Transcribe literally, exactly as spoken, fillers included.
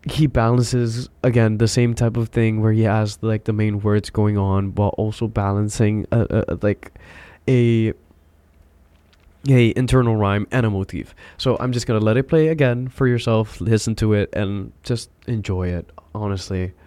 he balances again the same type of thing where he has like the main words going on while also balancing a, a, like a a internal rhyme and a motif. So I'm just gonna let it play again for yourself, listen to it, and just enjoy it. Honestly,